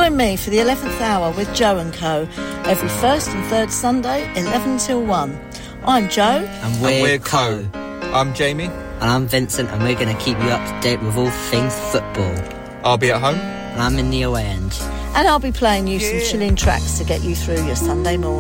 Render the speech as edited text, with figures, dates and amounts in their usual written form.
Join me for the 11th hour with Joe and Co. every first and third Sunday, 11 till 1. I'm Joe. And we're Co. I'm Jamie. And I'm Vincent, and we're going to keep you up to date with all things football. I'll be at home. And I'm in the away end. And I'll be playing you some chilling tracks to get you through your Sunday morning.